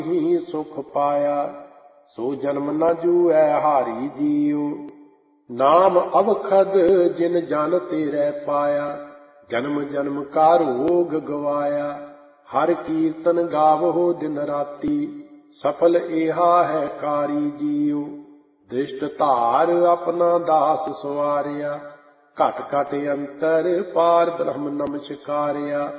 ਹੀ ਸੁਖ ਪਾਇਆ। ਸੋ ਜਨਮ ਨ ਜੂਐ ਹਾਰੀ ਜੀਉ, ਨਾਮ ਅਵਖਦ ਜਿਨ ਜਨ ਤੇਰੇ ਪਾਇਆ। ਜਨਮ ਜਨਮ ਕਾ ਰੋਗ ਗਵਾਇਆ, ਹਰ ਕੀਰਤਨ ਗਾਵੋ ਦਿਨ ਰਾਤੀ। ਸਫਲ ਏਹਾ ਹੈ ਕਾਰੀ ਜੀਉ, ਦ੍ਰਿਸ਼ਟ ਧਾਰ ਆਪਣਾ ਦਾਸ ਸਵਾਰਿਆ। ਘਟ ਘਟ ਅੰਤਰ ਪਾਰ ਬ੍ਰਹਮ ਨਮਸਕਾਰਿਆ।